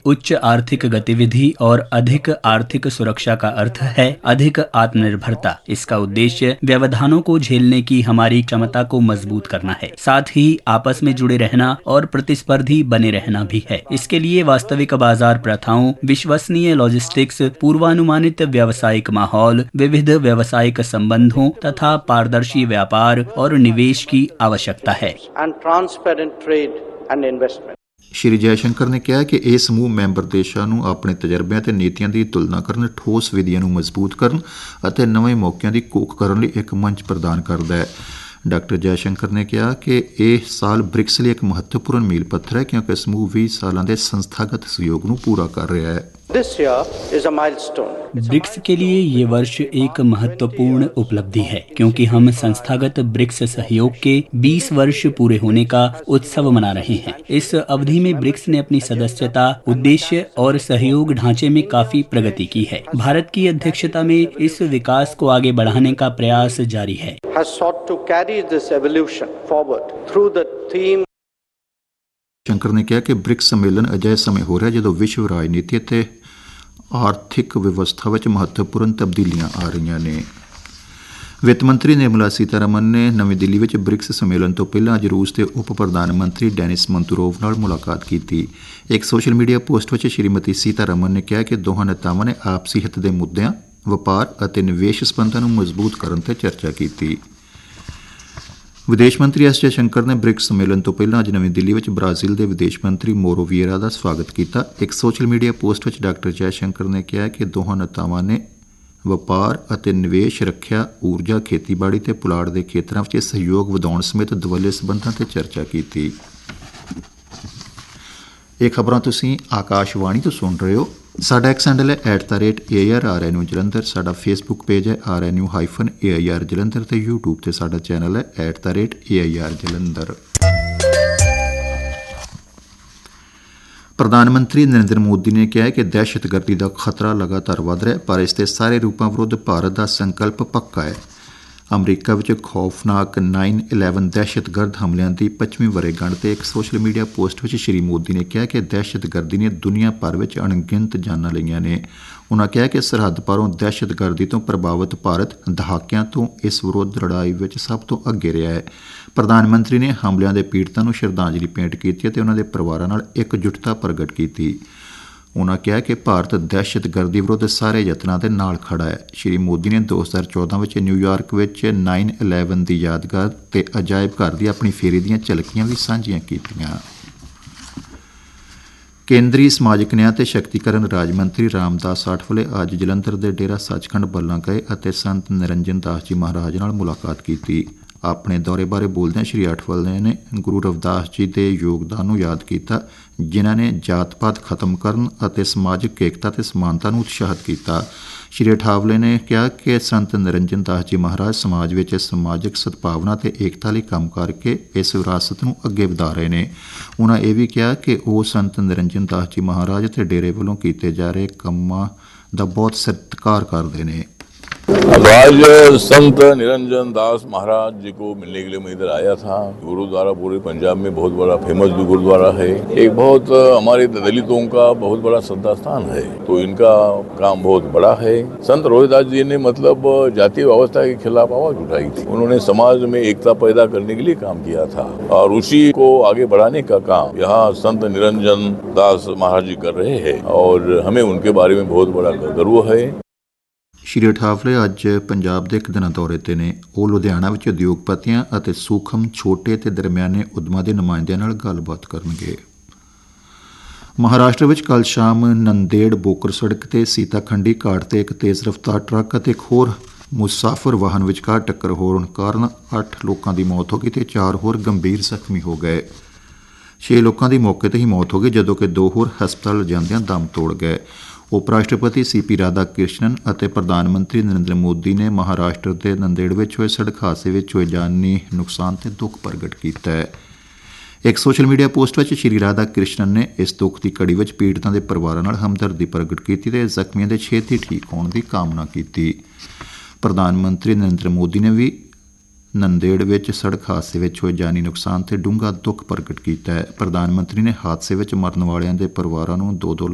उच्च आर्थिक गतिविधि और अधिक आर्थिक सुरक्षा का अर्थ है अधिक आत्मनिर्भरता। इसका उद्देश्य व्यवधानों को झेलने की हमारी क्षमता को मजबूत करना है, साथ ही आपस में जुड़े रहना और प्रतिस्पर्धी बने रहना भी है। इसके लिए वास्तविक बाजार प्रथाओं, विश्वसनीय लॉजिस्टिक्स, पूर्वानुमानित व्यावसायिक माहौल, विविध व्यावसायिक संबंधों तथा पारदर्शी व्यापार और निवेश की आवश्यकता है। ਸ਼੍ਰੀ ਜੈਸ਼ੰਕਰ ਨੇ ਕਿਹਾ ਕਿ ਇਹ ਸਮੂਹ ਮੈਂਬਰ ਦੇਸ਼ਾਂ ਨੂੰ ਆਪਣੇ ਤਜਰਬਿਆਂ ਅਤੇ ਨੀਤੀਆਂ ਦੀ ਤੁਲਨਾ ਕਰਨ, ਠੋਸ ਵਿਧੀਆਂ ਨੂੰ ਮਜ਼ਬੂਤ ਕਰਨ ਅਤੇ ਨਵੇਂ ਮੌਕਿਆਂ ਦੀ ਘੋਖ ਕਰਨ ਲਈ ਇੱਕ ਮੰਚ ਪ੍ਰਦਾਨ ਕਰਦਾ ਹੈ। ਡਾਕਟਰ ਜੈਸ਼ੰਕਰ ਨੇ ਕਿਹਾ ਕਿ ਇਹ ਸਾਲ ਬ੍ਰਿਕਸ ਲਈ ਇੱਕ ਮਹੱਤਵਪੂਰਨ ਮੀਲ ਪੱਥਰ ਹੈ ਕਿਉਂਕਿ ਸਮੂਹ 20 ਸਾਲਾਂ ਦੇ ਸੰਸਥਾਗਤ ਸਹਿਯੋਗ ਨੂੰ ਪੂਰਾ ਕਰ ਰਿਹਾ ਹੈ। ब्रिक्स के लिए ये वर्ष एक महत्वपूर्ण उपलब्धि है क्योंकि हम संस्थागत ब्रिक्स सहयोग के 20 वर्ष पूरे होने का उत्सव मना रहे हैं। इस अवधि में ब्रिक्स ने अपनी सदस्यता, उद्देश्य और सहयोग ढांचे में काफी प्रगति की है। भारत की अध्यक्षता में इस विकास को आगे बढ़ाने का प्रयास जारी है। ਸ਼ੰਕਰ ਨੇ ਕਿਹਾ ਕਿ ਬ੍ਰਿਕਸ ਸੰਮੇਲਨ ਅਜਿਹੇ ਸਮੇਂ ਹੋ ਰਿਹਾ ਜਦੋਂ ਵਿਸ਼ਵ ਰਾਜਨੀਤੀ ਅਤੇ ਆਰਥਿਕ ਵਿਵਸਥਾ ਵਿੱਚ ਮਹੱਤਵਪੂਰਨ ਤਬਦੀਲੀਆਂ ਆ ਰਹੀਆਂ ਨੇ। ਵਿੱਤ ਮੰਤਰੀ ਨਿਰਮਲਾ ਸੀਤਾਰਮਨ ਨੇ ਨਵੀਂ ਦਿੱਲੀ ਵਿੱਚ ਬ੍ਰਿਕਸ ਸੰਮੇਲਨ ਤੋਂ ਪਹਿਲਾਂ ਅੱਜ ਰੂਸ ਦੇ ਉਪ ਪ੍ਰਧਾਨ ਮੰਤਰੀ ਡੈਨਿਸ ਮੰਤੂਰੋਵ ਨਾਲ ਮੁਲਾਕਾਤ ਕੀਤੀ। ਇੱਕ ਸੋਸ਼ਲ ਮੀਡੀਆ ਪੋਸਟ ਵਿੱਚ ਸ਼੍ਰੀਮਤੀ ਸੀਤਾਰਮਨ ਨੇ ਕਿਹਾ ਕਿ ਦੋਹਾਂ ਨੇਤਾਵਾਂ ਨੇ ਆਪਸੀ ਹਿੱਤ ਦੇ ਮੁੱਦਿਆਂ, ਵਪਾਰ ਅਤੇ ਨਿਵੇਸ਼ ਸੰਬੰਧਾਂ ਨੂੰ ਮਜ਼ਬੂਤ ਕਰਨ 'ਤੇ ਚਰਚਾ ਕੀਤੀ। ਵਿਦੇਸ਼ ਮੰਤਰੀ ਐਸ ਜੈਸ਼ੰਕਰ ਨੇ ਬ੍ਰਿਕਸ ਸੰਮੇਲਨ ਤੋਂ ਪਹਿਲਾਂ ਅੱਜ ਨਵੀਂ ਦਿੱਲੀ ਵਿੱਚ ਬ੍ਰਾਜ਼ੀਲ ਦੇ ਵਿਦੇਸ਼ ਮੰਤਰੀ ਮੋਰੋ ਵੀਏਰਾ ਦਾ ਸਵਾਗਤ ਕੀਤਾ। ਇੱਕ ਸੋਸ਼ਲ ਮੀਡੀਆ ਪੋਸਟ ਵਿੱਚ ਡਾਕਟਰ ਜੈਸ਼ੰਕਰ ਨੇ ਕਿਹਾ ਕਿ ਦੋਹਾਂ ਨੇਤਾਵਾਂ ਨੇ ਵਪਾਰ ਅਤੇ ਨਿਵੇਸ਼, ਰੱਖਿਆ, ਊਰਜਾ, ਖੇਤੀਬਾੜੀ ਅਤੇ ਪੁਲਾੜ ਦੇ ਖੇਤਰਾਂ ਵਿੱਚ ਸਹਿਯੋਗ ਵਧਾਉਣ ਸਮੇਤ ਦੁਵੱਲੇ ਸਬੰਧਾਂ 'ਤੇ ਚਰਚਾ ਕੀਤੀ। ਇਹ ਖਬਰਾਂ ਤੁਸੀਂ ਆਕਾਸ਼ਵਾਣੀ ਤੋਂ ਸੁਣ ਰਹੇ ਹੋ। ਸਾਡਾ ਐਕਸ ਹੈਂਡਲ ਹੈ @AIRRNU ਜਲੰਧਰ। ਸਾਡਾ ਫੇਸਬੁੱਕ ਪੇਜ ਹੈ RNU-AIR ਜਲੰਧਰ ਅਤੇ YouTube 'ਤੇ ਸਾਡਾ ਚੈਨਲ ਹੈ @AIR ਜਲੰਧਰ। ਪ੍ਰਧਾਨ ਮੰਤਰੀ ਨਰਿੰਦਰ ਮੋਦੀ ਨੇ ਕਿਹਾ ਕਿ ਦਹਿਸ਼ਤਗਰਦੀ ਦਾ ਖਤਰਾ ਲਗਾਤਾਰ ਵਧ ਰਿਹਾ, ਪਰ ਇਸ ਦੇ ਸਾਰੇ ਰੂਪਾਂ ਵਿਰੁੱਧ ਭਾਰਤ ਦਾ ਸੰਕਲਪ ਪੱਕਾ ਹੈ। ਅਮਰੀਕਾ ਵਿੱਚ ਖੌਫਨਾਕ 9/11 ਦਹਿਸ਼ਤਗਰਦ ਹਮਲਿਆਂ ਦੀ 25ਵੀਂ ਵਰ੍ਹੇਗੰਢ 'ਤੇ ਇੱਕ ਸੋਸ਼ਲ ਮੀਡੀਆ ਪੋਸਟ ਵਿੱਚ ਸ਼੍ਰੀ ਮੋਦੀ ਨੇ ਕਿਹਾ ਕਿ ਦਹਿਸ਼ਤਗਰਦੀ ਨੇ ਦੁਨੀਆ ਭਰ ਵਿੱਚ ਅਣਗਿਣਤ ਜਾਨਾਂ ਲਈਆਂ ਨੇ। ਉਨ੍ਹਾਂ ਕਿਹਾ ਕਿ ਸਰਹੱਦ ਪਾਰੋਂ ਦਹਿਸ਼ਤਗਰਦੀ ਤੋਂ ਪ੍ਰਭਾਵਿਤ ਭਾਰਤ ਦਹਾਕਿਆਂ ਤੋਂ ਇਸ ਵਿਰੁੱਧ ਲੜਾਈ ਵਿੱਚ ਸਭ ਤੋਂ ਅੱਗੇ ਰਿਹਾ ਹੈ। ਪ੍ਰਧਾਨ ਮੰਤਰੀ ਨੇ ਹਮਲਿਆਂ ਦੇ ਪੀੜਤਾਂ ਨੂੰ ਸ਼ਰਧਾਂਜਲੀ ਭੇਂਟ ਕੀਤੀ ਅਤੇ ਉਨ੍ਹਾਂ ਦੇ ਪਰਿਵਾਰਾਂ ਨਾਲ ਇਕਜੁੱਟਤਾ ਪ੍ਰਗਟ ਕੀਤੀ। ਉਨ੍ਹਾਂ ਕਿਹਾ ਕਿ ਭਾਰਤ ਦਹਿਸ਼ਤਗਰਦੀ ਵਿਰੁੱਧ ਸਾਰੇ ਯਤਨਾਂ ਦੇ ਨਾਲ ਖੜ੍ਹਾ ਹੈ। ਸ਼੍ਰੀ ਮੋਦੀ ਨੇ 2014 ਵਿੱਚ ਨਿਊਯਾਰਕ ਵਿੱਚ 9/11 ਦੀ ਯਾਦਗਾਰ ਤੇ ਅਜਾਇਬ ਘਰ ਦੀ ਆਪਣੀ ਫੇਰੀ ਦੀਆਂ ਝਲਕੀਆਂ ਵੀ ਸਾਂਝੀਆਂ ਕੀਤੀਆਂ। ਕੇਂਦਰੀ ਸਮਾਜਿਕ ਨਿਆਂ ਤੇ ਸ਼ਕਤੀਕਰਨ ਰਾਜ ਮੰਤਰੀ ਰਾਮਦਾਸ ਆਠਵਲੇ ਅੱਜ ਜਲੰਧਰ ਦੇ ਡੇਰਾ ਸੱਚਖੰਡ ਬੱਲਾਂ ਗਏ ਅਤੇ ਸੰਤ ਨਿਰੰਜਨ ਦਾਸ ਜੀ ਮਹਾਰਾਜ ਨਾਲ ਮੁਲਾਕਾਤ ਕੀਤੀ। ਆਪਣੇ ਦੌਰੇ ਬਾਰੇ ਬੋਲਦਿਆਂ ਸ਼੍ਰੀ ਆਠਵਲੇ ਨੇ ਗੁਰੂ ਰਵਿਦਾਸ ਜੀ ਦੇ ਯੋਗਦਾਨ ਨੂੰ ਯਾਦ ਕੀਤਾ, ਜਿਨ੍ਹਾਂ ਨੇ ਜਾਤ-ਪਾਤ ਖਤਮ ਕਰਨ ਅਤੇ ਸਮਾਜਿਕ ਏਕਤਾ ਅਤੇ ਸਮਾਨਤਾ ਨੂੰ ਉਤਸ਼ਾਹਿਤ ਕੀਤਾ। ਸ਼੍ਰੀ ਅਠਾਵਲੇ ਨੇ ਕਿਹਾ ਕਿ ਸੰਤ ਨਿਰੰਜਨ ਦਾਸ ਜੀ ਮਹਾਰਾਜ ਸਮਾਜ ਵਿੱਚ ਸਮਾਜਿਕ ਸਦਭਾਵਨਾ ਅਤੇ ਏਕਤਾ ਲਈ ਕੰਮ ਕਰਕੇ ਇਸ ਵਿਰਾਸਤ ਨੂੰ ਅੱਗੇ ਵਧਾ ਰਹੇ ਨੇ। ਉਨ੍ਹਾਂ ਇਹ ਵੀ ਕਿਹਾ ਕਿ ਉਹ ਸੰਤ ਨਿਰੰਜਨ ਦਾਸ ਜੀ ਮਹਾਰਾਜ ਅਤੇ ਡੇਰੇ ਵੱਲੋਂ ਕੀਤੇ ਜਾ ਰਹੇ ਕੰਮਾਂ ਦਾ ਬਹੁਤ ਸਤਿਕਾਰ ਕਰਦੇ ਨੇ। आज संत निरंजन दास महाराज जी को मिलने के लिए मैं इधर आया था। गुरुद्वारा पूरे पंजाब में बहुत बड़ा फेमस भी गुरुद्वारा है, एक बहुत हमारे दलितों का बहुत बड़ा श्रद्धा स्थान है, तो इनका काम बहुत बड़ा है। संत रोहिदास जी ने मतलब जातीय व्यवस्था के खिलाफ आवाज उठाई थी, उन्होंने समाज में एकता पैदा करने के लिए काम किया था और उसी को आगे बढ़ाने का काम यहाँ संत निरंजन दास महाराज जी कर रहे हैं और हमें उनके बारे में बहुत बड़ा गर्व है। ਸ਼੍ਰੀ ਅਠਾਵਲੇ ਅੱਜ ਪੰਜਾਬ ਦੇ ਇੱਕ ਦਿਨਾਂ ਦੌਰੇ 'ਤੇ ਨੇ। ਉਹ ਲੁਧਿਆਣਾ ਵਿੱਚ ਉਦਯੋਗਪਤੀਆਂ ਅਤੇ ਸੂਖਮ, ਛੋਟੇ ਅਤੇ ਦਰਮਿਆਨੇ ਉਦਮਾਂ ਦੇ ਨੁਮਾਇੰਦਿਆਂ ਨਾਲ ਗੱਲਬਾਤ ਕਰਨਗੇ। ਮਹਾਰਾਸ਼ਟਰ ਵਿੱਚ ਕੱਲ੍ਹ ਸ਼ਾਮ ਨੰਦੇੜ ਬੋਕਰ ਸੜਕ 'ਤੇ ਸੀਤਾਖੰਡੀ ਘਾਟ 'ਤੇ ਇੱਕ ਤੇਜ਼ ਰਫ਼ਤਾਰ ਟਰੱਕ ਅਤੇ ਇੱਕ ਹੋਰ ਮੁਸਾਫਰ ਵਾਹਨ ਵਿਚਕਾਰ ਟੱਕਰ ਹੋਣ ਕਾਰਨ 8 ਲੋਕਾਂ ਦੀ ਮੌਤ ਹੋ ਗਈ ਅਤੇ 4 ਹੋਰ ਗੰਭੀਰ ਜ਼ਖਮੀ ਹੋ ਗਏ। 6 ਲੋਕਾਂ ਦੀ ਮੌਕੇ 'ਤੇ ਹੀ ਮੌਤ ਹੋ ਗਈ ਜਦੋਂ ਕਿ 2 ਹੋਰ ਹਸਪਤਾਲ ਲਿਜਾਂਦਿਆਂ ਦਮ ਤੋੜ ਗਏ। ਉਪ ਰਾਸ਼ਟਰਪਤੀ CP ਰਾਧਾ ਕ੍ਰਿਸ਼ਨਨ ਅਤੇ ਪ੍ਰਧਾਨ ਮੰਤਰੀ ਨਰਿੰਦਰ ਮੋਦੀ ਨੇ ਮਹਾਰਾਸ਼ਟਰ ਦੇ ਨੰਦੇੜ ਵਿੱਚ ਹੋਏ ਸੜਕ ਹਾਦਸੇ ਵਿੱਚ ਹੋਏ ਜਾਨੀ ਨੁਕਸਾਨ 'ਤੇ ਦੁੱਖ ਪ੍ਰਗਟ ਕੀਤਾ ਹੈ। ਇੱਕ ਸੋਸ਼ਲ ਮੀਡੀਆ ਪੋਸਟ ਵਿੱਚ ਸ਼੍ਰੀ ਰਾਧਾ ਕ੍ਰਿਸ਼ਨਨ ਨੇ ਇਸ ਦੁੱਖ ਦੀ ਘੜੀ ਵਿੱਚ ਪੀੜਤਾਂ ਦੇ ਪਰਿਵਾਰਾਂ ਨਾਲ ਹਮਦਰਦੀ ਪ੍ਰਗਟ ਕੀਤੀ ਅਤੇ ਜ਼ਖਮੀਆਂ ਦੇ ਛੇਤੀ ਠੀਕ ਹੋਣ ਦੀ ਕਾਮਨਾ ਕੀਤੀ। ਪ੍ਰਧਾਨ ਮੰਤਰੀ ਨਰਿੰਦਰ ਮੋਦੀ ਨੇ ਵੀ ਨੰਦੇੜ ਵਿੱਚ ਸੜਕ ਹਾਦਸੇ ਵਿੱਚ ਹੋਏ ਜਾਨੀ ਨੁਕਸਾਨ 'ਤੇ ਡੂੰਘਾ ਦੁੱਖ ਪ੍ਰਗਟ ਕੀਤਾ ਹੈ। ਪ੍ਰਧਾਨ ਮੰਤਰੀ ਨੇ ਹਾਦਸੇ ਵਿੱਚ ਮਰਨ ਵਾਲਿਆਂ ਦੇ ਪਰਿਵਾਰਾਂ ਨੂੰ 2-2